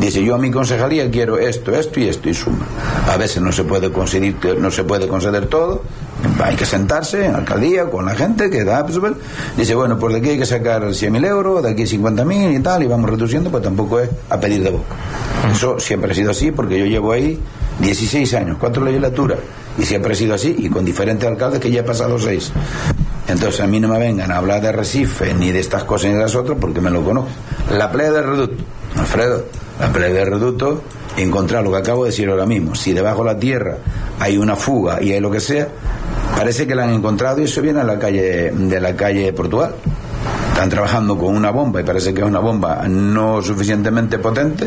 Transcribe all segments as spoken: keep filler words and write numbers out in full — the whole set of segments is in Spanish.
Dice, yo a mi concejalía quiero esto, esto y esto, y suma. A veces no se puede conceder, no se puede conceder todo, hay que sentarse en alcaldía con la gente que da, pues, dice, bueno, pues de aquí hay que sacar cien mil euros, de aquí cincuenta mil y tal, y vamos reduciendo, pues tampoco es a pedir de boca. Eso siempre ha sido así, porque yo llevo ahí dieciséis años, cuatro legislaturas, y siempre ha sido así, y con diferentes alcaldes que ya he pasado seis. Entonces a mí no me vengan a hablar de Recife ni de estas cosas ni de las otras, porque me lo conozco. La playa del reducto, Alfredo, la playa del reducto, encontrar lo que acabo de decir ahora mismo. Si debajo de la tierra hay una fuga y hay lo que sea, parece que la han encontrado, y eso viene a la calle de la calle Portugal. Están trabajando con una bomba y parece que es una bomba no suficientemente potente,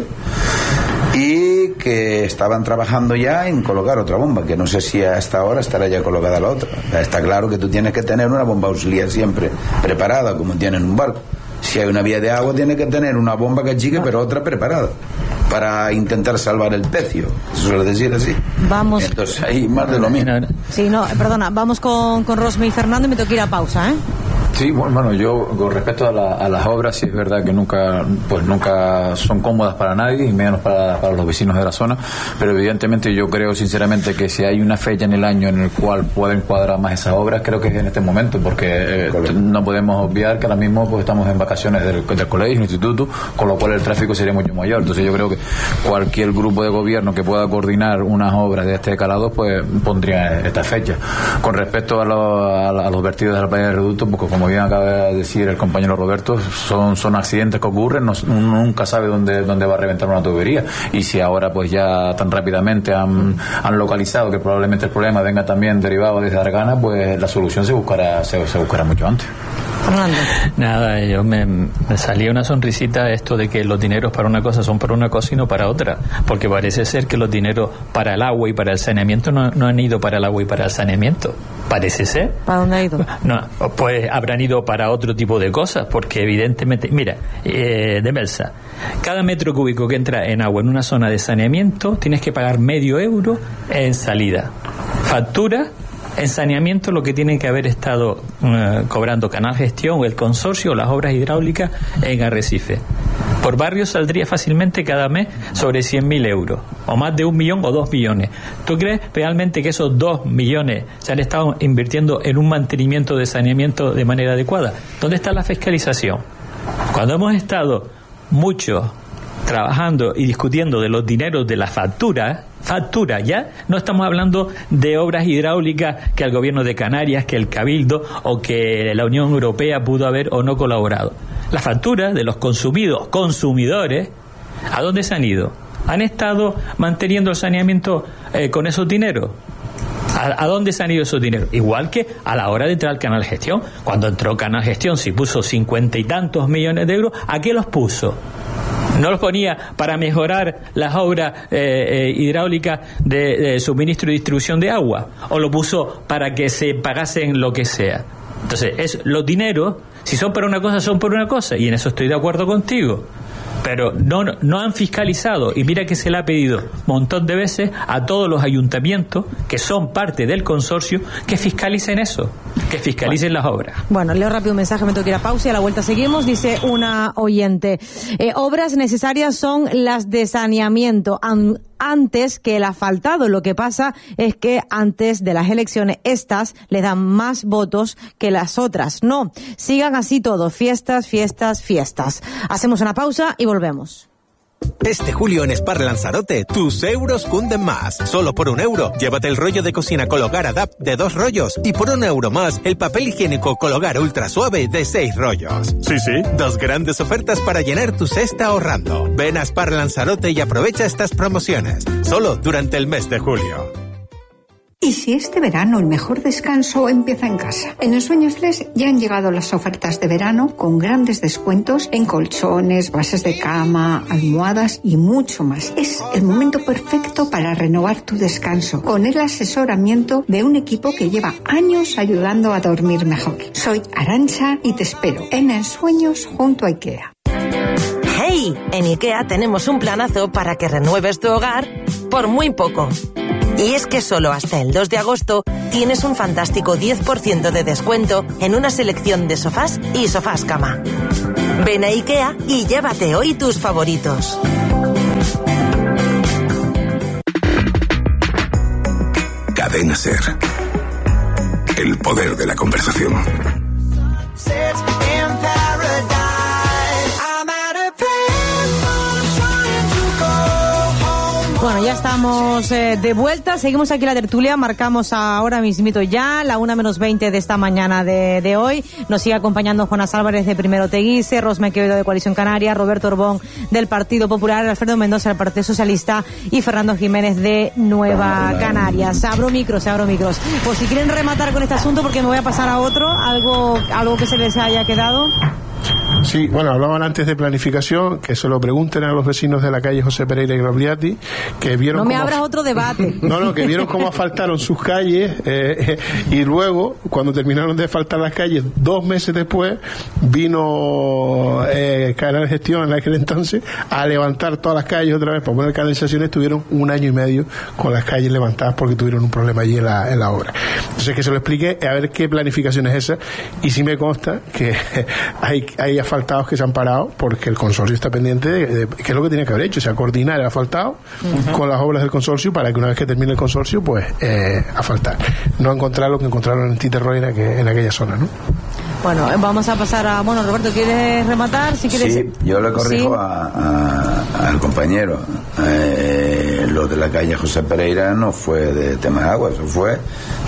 y que estaban trabajando ya en colocar otra bomba, que no sé si hasta ahora estará ya colocada la otra. Está claro que tú tienes que tener una bomba auxiliar siempre preparada, como tienes en un barco. Si hay una vía de agua, tienes que tener una bomba que achique, pero otra preparada, para intentar salvar el pecio. Eso suele decir así. Vamos. Entonces ahí más de lo mismo. Sí, no, perdona, vamos con, con Rosme y Fernando, y me tengo que ir a pausa, ¿eh? Sí, bueno, yo con respecto a, la, a las obras, sí es verdad que nunca, pues nunca son cómodas para nadie, y menos para, para los vecinos de la zona, pero evidentemente yo creo sinceramente que si hay una fecha en el año en el cual pueden cuadrar más esas obras, creo que es en este momento, porque eh, no podemos obviar que ahora mismo pues estamos en vacaciones del, del colegio, del instituto, con lo cual el tráfico sería mucho mayor. Entonces yo creo que cualquier grupo de gobierno que pueda coordinar unas obras de este calado, pues pondría esta fecha. Con respecto a, lo, a, a los vertidos de la playa del reducto, porque como bien acaba de decir el compañero Roberto, son, son accidentes que ocurren, no, uno nunca sabe dónde, dónde va a reventar una tubería, y si ahora pues ya tan rápidamente han, han localizado que probablemente el problema venga también derivado desde Argana, pues la solución se buscará, se, se buscará mucho antes. Fernando. Nada, yo me, me salía una sonrisita esto de que los dineros para una cosa son para una cosa y no para otra, porque parece ser que los dineros para el agua y para el saneamiento no, no han ido para el agua y para el saneamiento. Parece ser. ¿Para dónde ha ido? No, pues habrán ido para otro tipo de cosas, porque evidentemente, mira, eh, de Melsa, cada metro cúbico que entra en agua en una zona de saneamiento tienes que pagar medio euro en salida. Factura en saneamiento lo que tienen que haber estado uh, cobrando Canal Gestión o el consorcio o las obras hidráulicas en Arrecife. Por barrio saldría fácilmente cada mes sobre cien mil euros, o más de un millón o dos millones. ¿Tú crees realmente que esos dos millones se han estado invirtiendo en un mantenimiento de saneamiento de manera adecuada? ¿Dónde está la fiscalización? Cuando hemos estado muchos trabajando y discutiendo de los dineros de la factura, factura, ya no estamos hablando de obras hidráulicas que el gobierno de Canarias, que el Cabildo o que la Unión Europea pudo haber o no colaborado. La factura de los consumidos, consumidores, ¿a dónde se han ido? ¿Han estado manteniendo el saneamiento eh, con esos dineros? ¿A, ¿A dónde se han ido esos dineros? Igual que a la hora de entrar al Canal Gestión. Cuando entró Canal Gestión, si puso cincuenta y tantos millones de euros, ¿a qué los puso? ¿No los ponía para mejorar las obras eh, eh, hidráulicas de, de suministro y distribución de agua? ¿O lo puso para que se pagasen lo que sea? Entonces, es, los dineros, si son para una cosa, son por una cosa, y en eso estoy de acuerdo contigo. Pero no, no han fiscalizado, y mira que se le ha pedido un montón de veces a todos los ayuntamientos que son parte del consorcio que fiscalicen eso, que fiscalicen bueno, las obras. Bueno, leo rápido un mensaje, me tengo que ir a pausa y a la vuelta seguimos. Dice una oyente, eh, obras necesarias son las de saneamiento an- antes que el asfaltado. Lo que pasa es que antes de las elecciones estas les dan más votos que las otras. No, sigan así todos, fiestas, fiestas, fiestas. Hacemos una pausa y volvemos. Este julio en Spar Lanzarote, tus euros cunden más. Solo por un euro, llévate el rollo de cocina Cologar Adapt de dos rollos, y por un euro más, el papel higiénico Cologar Ultra Suave de seis rollos. Sí, sí, dos grandes ofertas para llenar tu cesta ahorrando. Ven a Spar Lanzarote y aprovecha estas promociones, solo durante el mes de julio. ¿Y si este verano el mejor descanso empieza en casa? En El Sueño Flex ya han llegado las ofertas de verano con grandes descuentos en colchones, bases de cama, almohadas y mucho más. Es el momento perfecto para renovar tu descanso con el asesoramiento de un equipo que lleva años ayudando a dormir mejor. Soy Arantxa y te espero en El Sueños junto a IKEA. ¡Hey! En IKEA tenemos un planazo para que renueves tu hogar por muy poco. Y es que solo hasta el dos de agosto tienes un fantástico diez por ciento de descuento en una selección de sofás y sofás cama. Ven a IKEA y llévate hoy tus favoritos. Cadena Ser. El poder de la conversación. Bueno, ya estamos eh, de vuelta, seguimos aquí la tertulia, marcamos ahora mismito ya la una menos veinte de esta mañana de, de hoy. Nos sigue acompañando Jonas Álvarez de Primero Teguise, Rosme Quevedo de Coalición Canaria, Roberto Orbón del Partido Popular, Alfredo Mendoza del Partido Socialista y Fernando Jiménez de Nueva Canarias. Abro micros, abro micros. Pues si quieren rematar con este asunto, porque me voy a pasar a otro, algo, algo que se les haya quedado. Sí, bueno, hablaban antes de planificación, que se lo pregunten a los vecinos de la calle José Pereira y Grabliati, que vieron... No me cómo abras otro debate. No, no, que vieron cómo asfaltaron sus calles eh, y luego, cuando terminaron de asfaltar las calles, dos meses después, vino eh, Canal de Gestión en aquel entonces a levantar todas las calles otra vez para poner canalizaciones. Tuvieron un año y medio con las calles levantadas porque tuvieron un problema allí en la, en la obra. Entonces, que se lo explique, a ver qué planificación es esa, y sí me consta que hay, hay asfaltados que se han parado porque el consorcio está pendiente de, de qué es lo que tiene que haber hecho, o sea, coordinar el asfaltado uh-huh. con las obras del consorcio para que una vez que termine el consorcio, pues eh, asfaltar. No encontrar lo que encontraron en Titerroy en, aqu- en aquella zona, ¿no? Bueno, vamos a pasar a... Bueno, Roberto, ¿quieres rematar? Si quieres... Sí, yo le corrijo ¿Sí? a, a, al compañero. Eh, lo de la calle José Pereira no fue de tema de agua, eso fue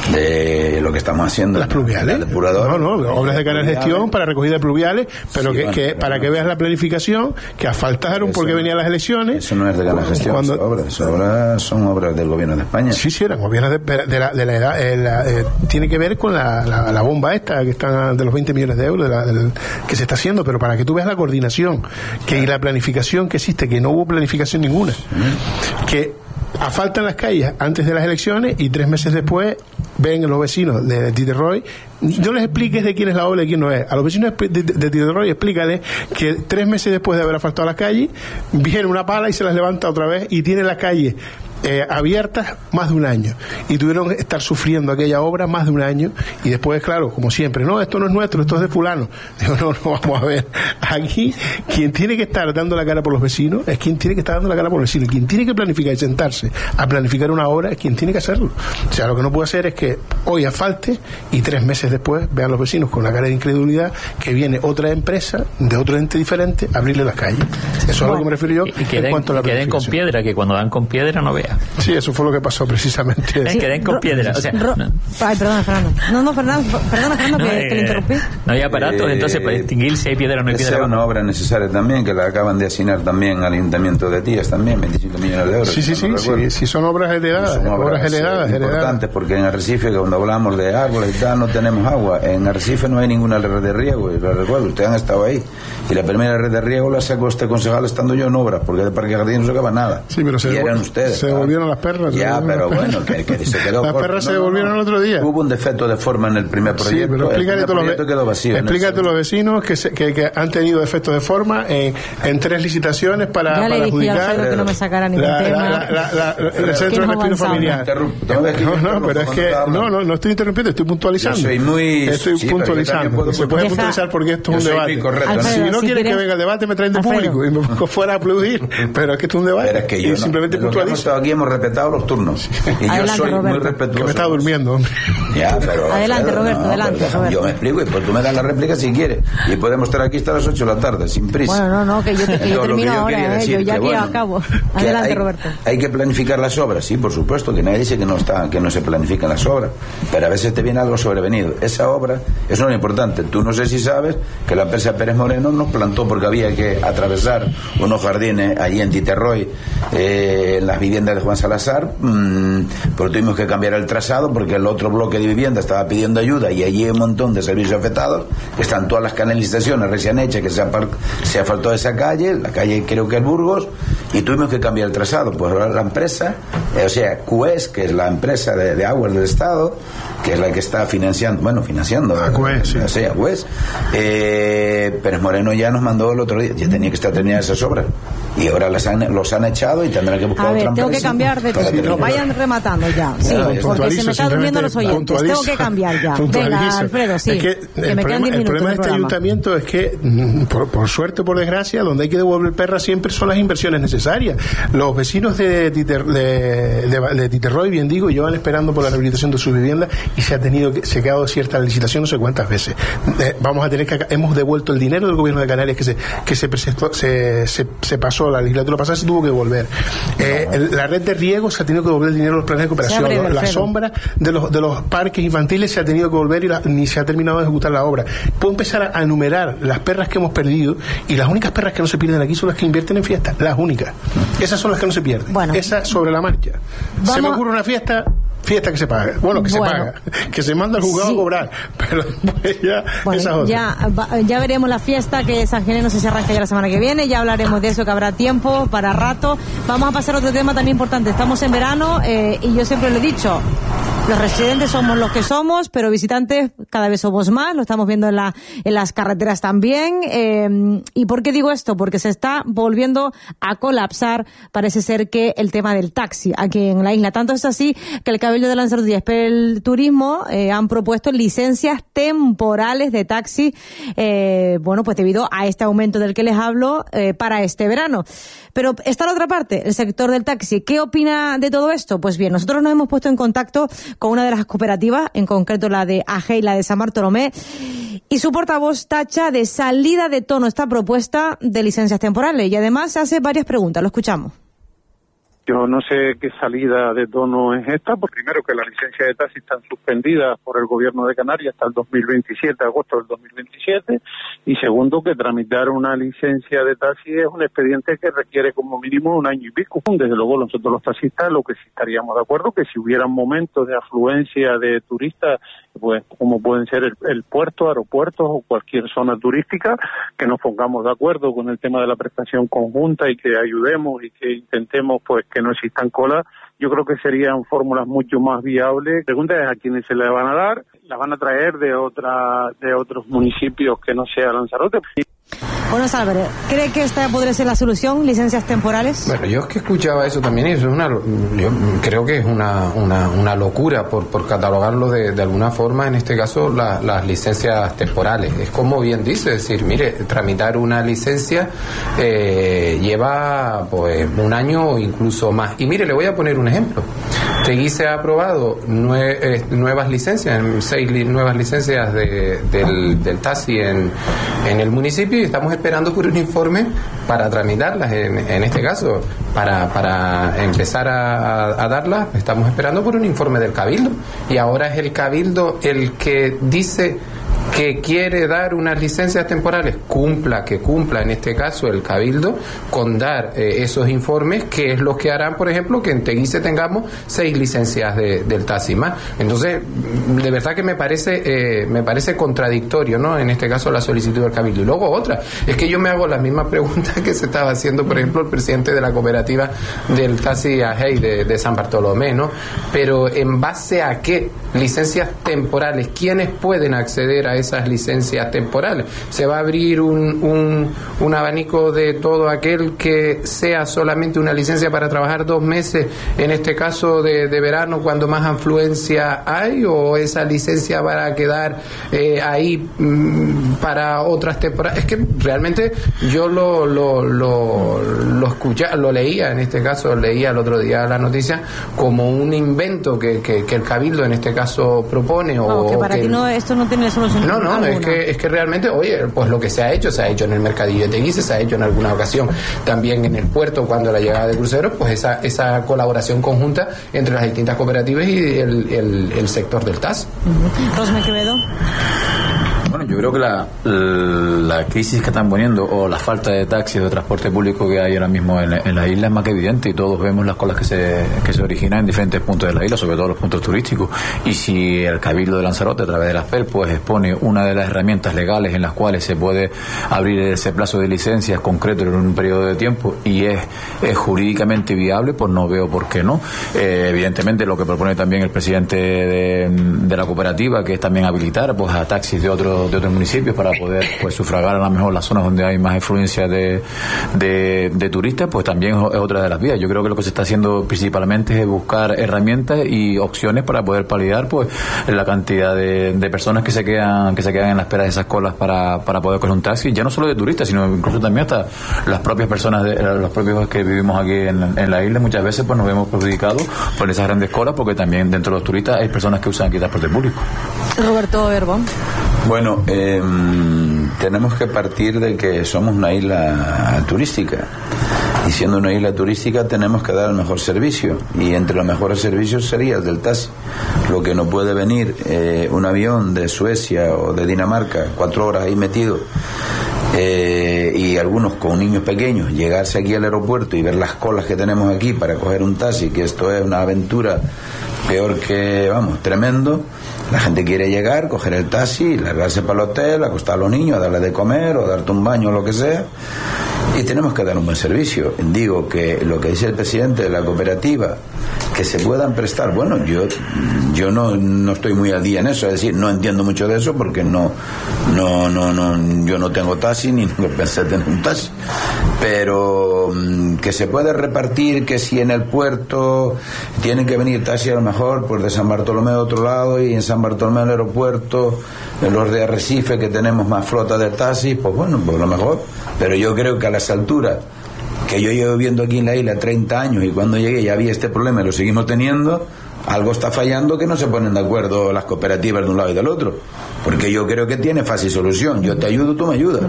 de lo que estamos haciendo. Las pluviales. No, no, obras de canal de gestión para recogida de pluviales, pero sí, que, bueno, que pero para no. que veas la planificación, que asfaltaron porque venían las elecciones. Eso no es de canal de gestión, cuando, obras, esas obras son obras del gobierno de España. Sí, sí, eran gobiernos de, de, la, de la edad. Eh, la, eh, tiene que ver con la, la, la bomba esta, que están de los veinte millones de euros de la, del, que se está haciendo, pero para que tú veas la coordinación que y la planificación que existe, que no hubo planificación ninguna, sí. que asfaltan las calles antes de las elecciones y tres meses después ven los vecinos de Titerroy. No les expliques de quién es la obra y de quién no es. A los vecinos de, de, de Titerroy explícales que tres meses después de haber asfaltado la calle viene una pala y se las levanta otra vez y tiene la calle Eh, abiertas más de un año y tuvieron que estar sufriendo aquella obra más de un año y después, claro, como siempre, no, esto no es nuestro, esto es de fulano. Digo, no, no, vamos a ver, aquí quien tiene que estar dando la cara por los vecinos es quien tiene que estar dando la cara por los vecinos, quien tiene que planificar y sentarse a planificar una obra es quien tiene que hacerlo. O sea, lo que no puede hacer es que hoy asfalte y tres meses después vean los vecinos con una cara de incredulidad que viene otra empresa de otro ente diferente a abrirle las calles. Eso bueno, es a lo que me refiero yo y que en den, cuanto a la planificación. Que den con piedra, que cuando dan con piedra no vean. Sí, eso fue lo que pasó precisamente. Sí, que den con piedra. O sea, Ro- no. Ay, perdona, Fernando. No, no, Fernando, perdona, Fernando, no, que, eh, que le interrumpí. No hay aparatos, eh, entonces para distinguir si hay piedra o no hay piedra. Es una obra necesaria también, que la acaban de asignar también al Ayuntamiento de Tías también, veinticinco millones de euros. Sí, sí, sí, no sí, sí, son obras heredadas. Son obras, obras heredadas, importantes, heredadas. Porque en Arrecife, cuando hablamos de árboles y tal, no tenemos agua. En Arrecife no hay ninguna red de riego, y lo recuerdo, ustedes han estado ahí. Y la primera red de riego la sacó este concejal estando yo en obras, porque de Parque Jardín no sacaba nada. Sí, pero se, y eran ustedes, se devolvieron las perras. Ya, pero bueno, que, que se quedó las corto. perras se no, devolvieron no, no. el otro día. Hubo un defecto de forma en el primer proyecto. Sí, pero explícate a todos los, quedó vacío explícate a los vecinos que, se, que, que han tenido defectos de forma en, en tres licitaciones para, ya para le adjudicar. Dije a Alfredo que no me sacara ningún la, tema. La, la, la, la, el centro de respiro familiar. No, no, pero es que no, no, no estoy interrumpiendo, estoy puntualizando. Yo soy muy, estoy sí, puntualizando. Se puede puntualizar porque esto es un debate. Correcto, si no quieren que venga el debate, me traen de público y me pongo fuera a aplaudir. Pero es que esto es un debate. Pero es que yo y simplemente puntualizo. Aquí hemos respetado los turnos. Y yo adelante, soy Roberto. muy respetuoso. Que me está durmiendo, hombre. Ya, pero, adelante, pero, Roberto, no, adelante, pero, Roberto. Yo me explico y pues tú me das la réplica si quieres. Y podemos estar aquí hasta las ocho de la tarde, sin prisa. Bueno, no, no, que yo, te, que yo termino yo ahora, eh, yo ya aquí bueno, acabo. Adelante, hay, Roberto. Hay que planificar las obras, sí, por supuesto, que nadie dice que no está, que no se planifican las obras, pero a veces te viene algo sobrevenido. Esa obra es lo importante. Tú no sé si sabes que la empresa Pérez Moreno nos plantó porque había que atravesar unos jardines allí en Titerroy, eh, en las viviendas de Juan Salazar, mmm, pero tuvimos que cambiar el trazado porque el otro bloque de vivienda estaba pidiendo ayuda y allí hay un montón de servicios afectados, que están todas las canalizaciones recién hechas, que se, apar- se asfaltó esa calle, la calle creo que es Burgos, y tuvimos que cambiar el trazado. Pues ahora la empresa, eh, o sea, Q E S, que es la empresa de, de aguas del Estado, que es la que está financiando, bueno, financiando, a Q E S, sí. O sea, Q E S, eh, Pérez Moreno ya nos mandó el otro día, ya tenía que estar terminadas esas obras, y ahora las han, los han echado y tendrán que buscar a ver, otra tengo empresa. que cambiar de tema. Vayan rematando ya, sí, ya, porque se me están durmiendo los oyentes. Tengo que cambiar ya. Venga, Alfredo, sí. Es que, que el, me problema, el problema de este ayuntamiento es que, por, por suerte o por desgracia, donde hay que devolver perra siempre son las inversiones necesarias. necesaria. Los vecinos de, Titer, de, de, de Titerroy, bien digo, llevan esperando por la rehabilitación de sus viviendas y se ha tenido que, se ha quedado cierta licitación no sé cuántas veces. Eh, vamos a tener que, hemos devuelto el dinero del gobierno de Canarias que se, que se presentó, se, se, se pasó la legislatura pasada, se tuvo que devolver. Eh, el, la red de riego se ha tenido que devolver el dinero de los planes de cooperación. La, la sombra de los, de los parques infantiles se ha tenido que devolver y la, ni se ha terminado de ejecutar la obra. Puedo empezar a, a enumerar las perras que hemos perdido, y las únicas perras que no se pierden aquí son las que invierten en fiestas, las únicas. Esas son las que no se pierden. Bueno, esa sobre la marcha. Vamos. Se me ocurre una fiesta, fiesta que se paga. Bueno, que bueno. se paga. Que se manda al juzgado sí. a cobrar. Pero después ya bueno, esa otra. Ya, ya veremos la fiesta que San Genés no sé si arranca ya la semana que viene. Ya hablaremos de eso, que habrá tiempo para rato. Vamos a pasar a otro tema también importante. Estamos en verano eh, y yo siempre lo he dicho. Los residentes somos los que somos, pero visitantes cada vez somos más, lo estamos viendo en, la, en las carreteras también. Eh, ¿Y por qué digo esto? Porque se está volviendo a colapsar, parece ser que el tema del taxi aquí en la isla. Tanto es así que el Cabildo de Lanzarote y el Turismo eh, han propuesto licencias temporales de taxi, eh, bueno, pues debido a este aumento del que les hablo eh, para este verano. Pero está la otra parte, el sector del taxi. ¿Qué opina de todo esto? Pues bien, nosotros nos hemos puesto en contacto con una de las cooperativas, en concreto la de A G E y la de San Bartolomé, y su portavoz tacha de salida de tono esta propuesta de licencias temporales y además hace varias preguntas. Lo escuchamos. Yo no sé qué salida de tono es esta, porque primero que las licencias de taxi están suspendidas por el gobierno de Canarias hasta el dos mil veintisiete, agosto del dos mil veintisiete, y segundo que tramitar una licencia de taxi es un expediente que requiere como mínimo un año y pico. Desde luego nosotros los taxistas lo que sí estaríamos de acuerdo que si hubieran momentos de afluencia de turistas, pues como pueden ser el, el puerto, aeropuertos o cualquier zona turística, que nos pongamos de acuerdo con el tema de la prestación conjunta y que ayudemos y que intentemos pues que no existan colas. Yo creo que serían fórmulas mucho más viables. La pregunta es a quiénes se le van a dar. ¿La van a traer de otra de otros municipios que no sea Lanzarote? Bueno, Álvarez, ¿cree que esta podría ser la solución, licencias temporales? Bueno, yo es que escuchaba eso también y eso es una, yo creo que es una, una, una locura por, por catalogarlo de, de alguna forma, en este caso la, las licencias temporales. Es como bien dice, es decir, mire, tramitar una licencia eh, lleva pues un año o incluso más. Y mire, le voy a poner un ejemplo. Tegui se ha aprobado nue, eh, nuevas licencias, seis li, nuevas licencias de, del, del taxi en, en el municipio y estamos esperando por un informe para tramitarlas, en, en este caso, para, para empezar a, a, a darlas, estamos esperando por un informe del Cabildo y ahora es el Cabildo el que dice que quiere dar unas licencias temporales, cumpla, que cumpla en este caso el Cabildo con dar eh, esos informes, que es lo que harán, por ejemplo, que en Teguise tengamos seis licencias de, del taxi más. Entonces, de verdad que me parece eh, me parece contradictorio, ¿no? En este caso la solicitud del Cabildo. Y luego otra, es que yo me hago la misma pregunta que se estaba haciendo, por ejemplo, el presidente de la cooperativa del taxi A G E I de, de San Bartolomé, ¿no? Pero ¿en base a qué licencias temporales? ¿Quiénes pueden acceder a esas licencias temporales? ¿Se va a abrir un, un, un abanico de todo aquel que sea solamente una licencia para trabajar dos meses, en este caso de, de verano, cuando más afluencia hay, o esa licencia va a quedar eh, ahí mmm, para otras temporadas? Es que realmente yo lo lo, lo, lo escuchaba, lo leía, en este caso leía el otro día la noticia como un invento que, que, que el Cabildo en este caso propone. O no, que para que ti el, no, esto no tiene solución. No, no, es que, es que realmente, oye, pues lo que se ha hecho, se ha hecho en el mercadillo de Teguise, se ha hecho en alguna ocasión también en el puerto cuando la llegada de cruceros, pues esa esa colaboración conjunta entre las distintas cooperativas y el, el, el sector del taxi. Uh-huh. Rosme Quevedo. Bueno, yo creo que la, la crisis que están poniendo o la falta de taxis, de transporte público que hay ahora mismo en, en la isla es más que evidente y todos vemos las colas que se, que se originan en diferentes puntos de la isla, sobre todo los puntos turísticos. Y si el Cabildo de Lanzarote, a través de la F E L, pues expone una de las herramientas legales en las cuales se puede abrir ese plazo de licencias concreto en un periodo de tiempo y es, es jurídicamente viable, pues no veo por qué no. Eh, evidentemente lo que propone también el presidente de, de la cooperativa, que es también habilitar pues a taxis de otros de otros diferentes municipios para poder pues sufragar a lo mejor las zonas donde hay más influencia de, de, de turistas, pues también es otra de las vías. Yo creo que lo que se está haciendo principalmente es buscar herramientas y opciones para poder paliar pues la cantidad de, de personas que se quedan que se quedan en la espera de esas colas para, para poder coger un taxi, ya no solo de turistas, sino incluso también hasta las propias personas, de, los propios que vivimos aquí en, en la isla, muchas veces pues nos vemos perjudicados por esas grandes colas, porque también dentro de los turistas hay personas que usan aquí transporte público. Roberto Herbón. Bueno, eh, tenemos que partir de que somos una isla turística, y siendo una isla turística tenemos que dar el mejor servicio, y entre los mejores servicios sería el del taxi. Lo que no puede venir eh, un avión de Suecia o de Dinamarca, cuatro horas ahí metido, eh, y algunos con niños pequeños, llegarse aquí al aeropuerto y ver las colas que tenemos aquí para coger un taxi, que esto es una aventura peor que, vamos, tremendo. La gente quiere llegar, coger el taxi, largarse para el hotel, acostar a los niños, darle de comer o darte un baño o lo que sea, y tenemos que dar un buen servicio. Digo que lo que dice el presidente de la cooperativa, que se puedan prestar, bueno, yo yo no, no estoy muy al día en eso, es decir, no entiendo mucho de eso porque no no no no yo no tengo taxi ni no pensé tener un taxi, pero que se puede repartir, que si en el puerto tienen que venir taxi a lo mejor pues de San Bartolomé de otro lado, y en San Bartolomé del aeropuerto, en los de Arrecife que tenemos más flota de taxis, pues bueno, pues lo mejor, pero yo creo que a las alturas que yo llevo viviendo aquí en la isla treinta años, y cuando llegué ya había este problema y lo seguimos teniendo, algo está fallando, que no se ponen de acuerdo las cooperativas de un lado y del otro, porque yo creo que tiene fácil solución: yo te ayudo, tú me ayudas.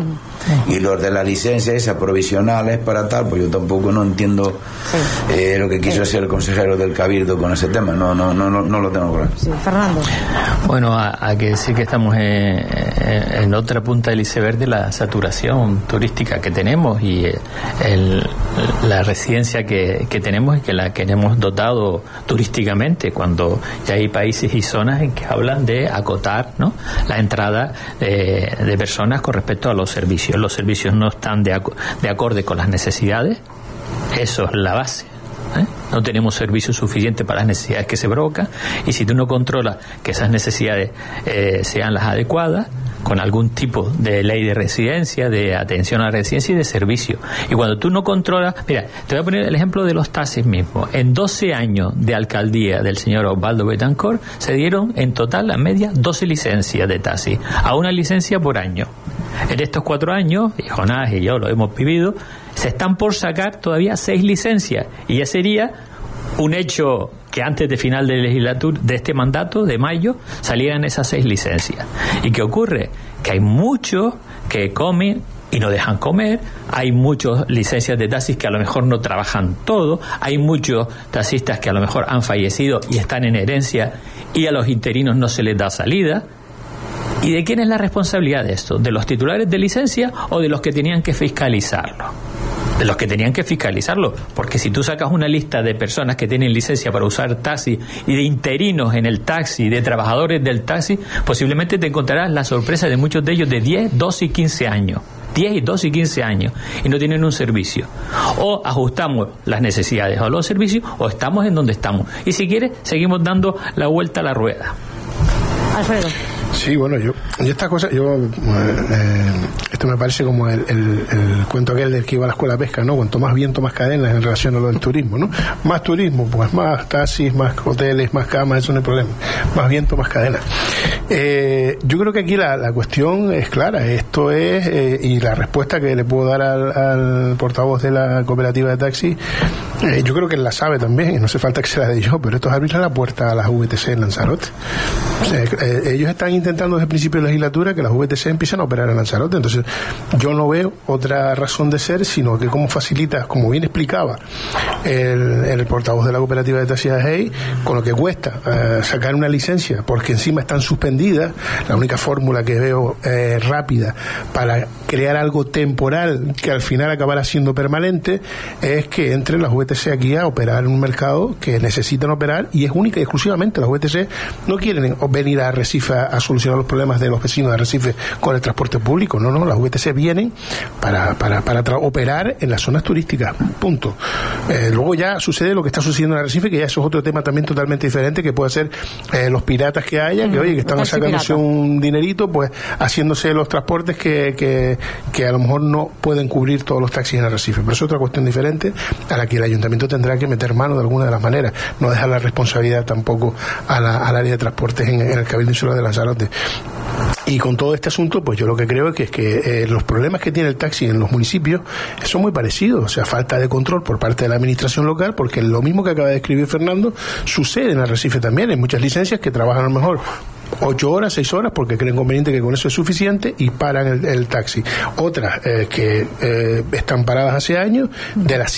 Y los de las licencias esas provisionales para tal, pues yo tampoco no entiendo eh, lo que quiso hacer el consejero del Cabildo con ese tema, no no no no, no lo tengo claro. Sí, Fernando. Bueno, hay que decir que estamos en, en otra punta del iceberg de la saturación turística que tenemos, y el, la residencia que, que tenemos y que la que hemos dotado turísticamente, cuando ya hay países y zonas en que hablan de acotar, ¿no?, la entrada de, de personas con respecto a los servicios. Los servicios no están de, ac- de acorde con las necesidades, eso es la base. ¿Eh? No tenemos servicios suficientes para las necesidades que se provocan, y si tú no controlas que esas necesidades eh, sean las adecuadas, con algún tipo de ley de residencia, de atención a la residencia y de servicio. Y cuando tú no controlas, mira, te voy a poner el ejemplo de los taxis mismos. En doce años de alcaldía del señor Osvaldo Betancourt se dieron en total, la media, doce licencias de taxi, a una licencia por año. En estos cuatro años, y Jonás y yo lo hemos vivido, se están por sacar todavía seis licencias, y ya sería un hecho que antes de final de legislatura, de este mandato de mayo, salieran esas seis licencias. ¿Y qué ocurre? Que hay muchos que comen y no dejan comer, hay muchas licencias de taxis que a lo mejor no trabajan todo, hay muchos taxistas que a lo mejor han fallecido y están en herencia, y a los interinos no se les da salida. ¿Y de quién es la responsabilidad de esto? ¿De los titulares de licencia o de los que tenían que fiscalizarlo? De los que tenían que fiscalizarlo, porque si tú sacas una lista de personas que tienen licencia para usar taxi, y de interinos en el taxi, de trabajadores del taxi, posiblemente te encontrarás la sorpresa de muchos de ellos de diez, doce y quince años. diez, doce y quince años, y no tienen un servicio. O ajustamos las necesidades a los servicios, o estamos en donde estamos. Y si quieres, seguimos dando la vuelta a la rueda. Alfredo. Sí, bueno, yo, yo esta cosa, yo, eh, esto me parece como el, el, el cuento aquel del que iba a la escuela de pesca, ¿no? Cuanto más viento, más cadenas en relación a lo del turismo, ¿no? Más turismo, pues más taxis, más hoteles, más camas, eso no hay problema. Más viento, más cadenas. Eh, yo creo que aquí la, la cuestión es clara, esto es, eh, y la respuesta que le puedo dar al, al portavoz de la cooperativa de taxi, eh, yo creo que él la sabe también, y no hace falta que se la dé yo, pero esto es abrirle la puerta a las V T C en Lanzarote. O sea, eh, ellos están intentando desde el principio de la legislatura que las V T C empiecen a operar en Lanzarote. Entonces yo no veo otra razón de ser, sino que como facilitas, como bien explicaba el, el portavoz de la cooperativa de taxis de Hey, con lo que cuesta eh, sacar una licencia, porque encima están suspendidas, la única fórmula que veo eh, rápida para crear algo temporal que al final acabará siendo permanente, es que entren las V T C aquí a operar en un mercado que necesitan operar, y es única y exclusivamente. Las V T C no quieren venir a Arrecife a, a solucionar los problemas de los vecinos de Arrecife con el transporte público, no, no, las V T C vienen para, para, para tra- operar en las zonas turísticas, punto. Eh, luego ya sucede lo que está sucediendo en Arrecife, que ya eso es otro tema también totalmente diferente, que puede ser eh, los piratas que haya, mm, que oye, que están sacándose pirata. un dinerito, pues haciéndose los transportes que, que, que a lo mejor no pueden cubrir todos los taxis en Arrecife. Pero es otra cuestión diferente a la que el ayuntamiento tendrá que meter mano de alguna de las maneras, no dejar la responsabilidad tampoco a la, al área de transportes en, en el Cabildo Insular de Lanzarote. Y con todo este asunto, pues yo lo que creo es que, es que eh, los problemas que tiene el taxi en los municipios son muy parecidos, o sea, falta de control por parte de la administración local, porque lo mismo que acaba de describir Fernando sucede en Arrecife también. Hay muchas licencias que trabajan a lo mejor ocho horas, seis horas, porque creen conveniente que con eso es suficiente y paran el, el taxi. Otras eh, que eh, están paradas hace años, de las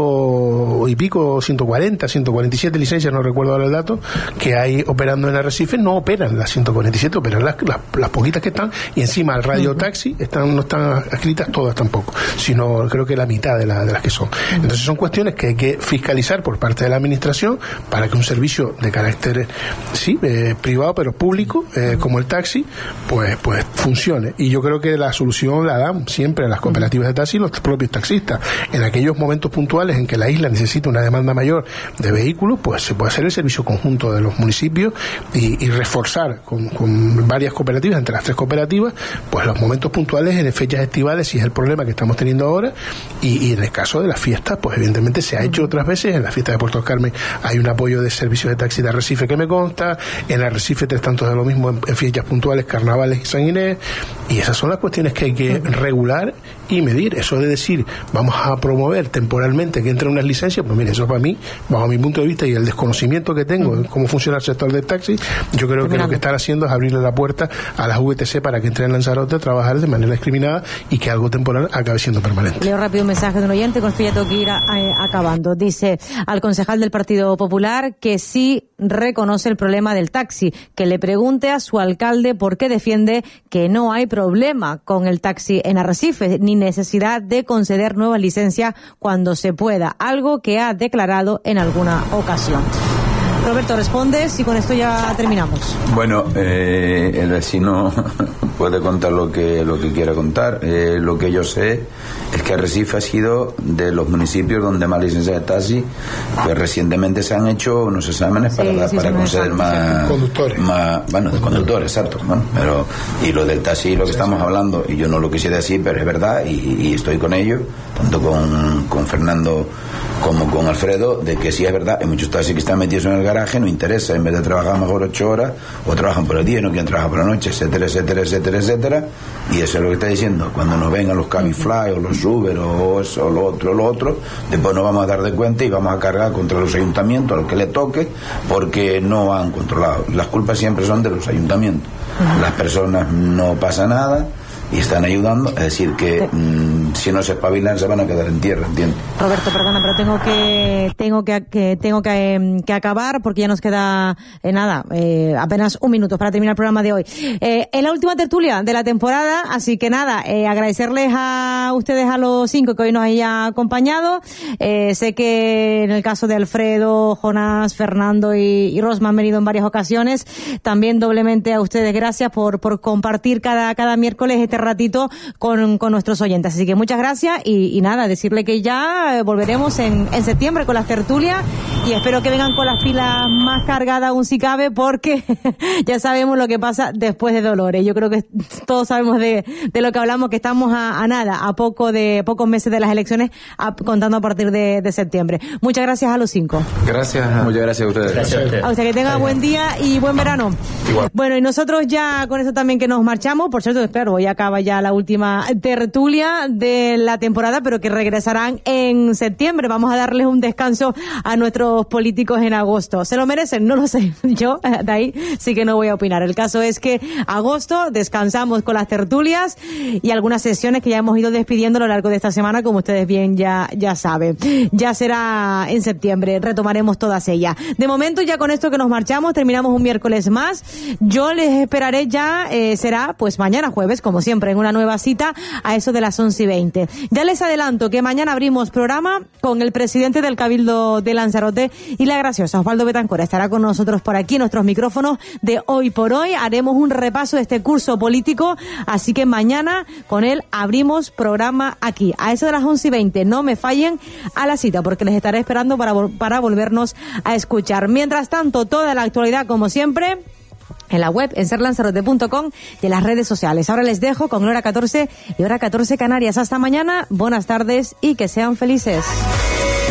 ciento y pico, ciento cuarenta, ciento cuarenta y siete licencias, no recuerdo ahora el dato, que hay operando en Arrecife, no operan las ciento cuarenta y siete, operan las, las, las poquitas que están, y encima el radio taxi están, no están escritas todas tampoco, sino creo que la mitad de, la, de las que son. Entonces son cuestiones que hay que fiscalizar por parte de la administración para que un servicio de carácter, sí, eh, privado, pero público, Eh, como el taxi, pues pues funcione. Y yo creo que la solución la dan siempre las cooperativas de taxi y los propios taxistas. En aquellos momentos puntuales en que la isla necesita una demanda mayor de vehículos, pues se puede hacer el servicio conjunto de los municipios y, y reforzar con, con varias cooperativas, entre las tres cooperativas, pues los momentos puntuales en fechas estivales, si es el problema que estamos teniendo ahora. Y, y en el caso de las fiestas, pues evidentemente se ha hecho otras veces. En la fiesta de Puerto Carmen hay un apoyo de servicios de taxi de Arrecife que me consta, en Arrecife tres tantos de lo mismo en, en fechas puntuales, carnavales y San Inés, y esas son las cuestiones que hay que regular y medir. Eso de decir, vamos a promover temporalmente que entren unas licencias, pues mire, eso para mí, bajo mi punto de vista y el desconocimiento que tengo de cómo funciona el sector del taxi, yo creo que lo que están haciendo es abrirle la puerta a las V T C para que entren en Lanzarote a trabajar de manera discriminada y que algo temporal acabe siendo permanente. Leo rápido un mensaje de un oyente, con esto ya tengo que ir a, a, acabando. Dice al concejal del Partido Popular que sí reconoce el problema del taxi, que le pregunte a su alcalde por qué defiende que no hay problema con el taxi en Arrecife, ni necesidad de conceder nuevas licencias cuando se pueda, algo que ha declarado en alguna ocasión. Roberto, respondes y con esto ya terminamos. Bueno, eh, el vecino puede contar lo que lo que quiera contar. Eh, lo que yo sé es que Arrecife ha sido de los municipios donde más licencias de taxi, pues recientemente se han hecho unos exámenes para, sí, sí, para conceder más conductores. Más, bueno, de conductores, exacto. Bueno, pero, y lo del taxi, lo que sí, estamos sí. hablando, y yo no lo quisiera decir, pero es verdad, y, y estoy con ello, tanto con, con Fernando como con Alfredo, de que sí es verdad, hay muchos taxis que están metidos en el garaje, no interesa, en vez de trabajar mejor ocho horas, o trabajan por el día, no quieren trabajar por la noche, etcétera, etcétera, etcétera, etcétera, y eso es lo que está diciendo. Cuando nos vengan los Cabify o los Uber o eso, o lo otro, o lo otro, después nos vamos a dar de cuenta y vamos a cargar contra los ayuntamientos, a los que le toque, porque no han controlado. Las culpas siempre son de los ayuntamientos. Las personas no pasa nada y están ayudando, es decir que mmm, si no se espabilan se van a quedar en tierra, ¿entiendes? Roberto, perdona, pero tengo que tengo que, que tengo que, eh, que acabar porque ya nos queda eh, nada, eh, apenas un minuto para terminar el programa de hoy. Eh, es la última tertulia de la temporada, así que nada, eh, agradecerles a ustedes, a los cinco que hoy nos hayan acompañado. Eh, sé que en el caso de Alfredo, Jonás, Fernando y, y Rosma han venido en varias ocasiones. También doblemente a ustedes gracias por por compartir cada cada miércoles este ratito con, con nuestros oyentes. Así que muchas gracias y, y nada, decirle que ya volveremos en, en septiembre con las tertulias y espero que vengan con las pilas más cargadas aún si cabe, porque ya sabemos lo que pasa después de Dolores. Yo creo que todos sabemos de, de lo que hablamos, que estamos a, a nada, a poco de pocos meses de las elecciones, a, contando a partir de, de septiembre. Muchas gracias a los cinco. Gracias. Muchas gracias a ustedes. Gracias a ustedes. O sea, que tengan buen día y buen verano. Igual. Bueno, y nosotros ya con eso también que nos marchamos. Por cierto, espero, voy a acaba ya la última tertulia de la temporada, pero que regresarán en septiembre. Vamos a darles un descanso a nuestros políticos en agosto. ¿Se lo merecen? No lo sé. Yo de ahí sí que no voy a opinar. El caso es que agosto descansamos con las tertulias y algunas sesiones que ya hemos ido despidiendo a lo largo de esta semana, como ustedes bien ya, ya saben. Ya será en septiembre. Retomaremos todas ellas. De momento, ya con esto que nos marchamos, terminamos un miércoles más. Yo les esperaré ya, eh, será pues mañana jueves, como siempre. siempre, en una nueva cita a eso de las once y veinte. Ya les adelanto que mañana abrimos programa con el presidente del Cabildo de Lanzarote y la graciosa Osvaldo Betancor. Estará con nosotros por aquí en nuestros micrófonos de Hoy por Hoy. Haremos un repaso de este curso político, así que mañana con él abrimos programa aquí. A eso de las once y veinte, no me fallen a la cita, porque les estaré esperando para, para volvernos a escuchar. Mientras tanto, toda la actualidad, como siempre, en la web, en ser lanzarote punto com y en las redes sociales. Ahora les dejo con Hora catorce y Hora catorce Canarias. Hasta mañana, buenas tardes y que sean felices.